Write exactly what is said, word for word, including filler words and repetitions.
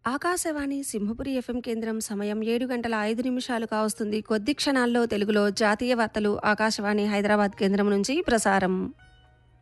Akashvani Simhapuri FM కేంద్రం సమయం ఏడు గంటల ఐదు నిమిషాలు కావస్తుంది. కొద్ది క్షణాల్లో తెలుగులో జాతీయ వార్తలు ఆకాశవాణి హైదరాబాద్ కేంద్రం నుంచి ప్రసారం.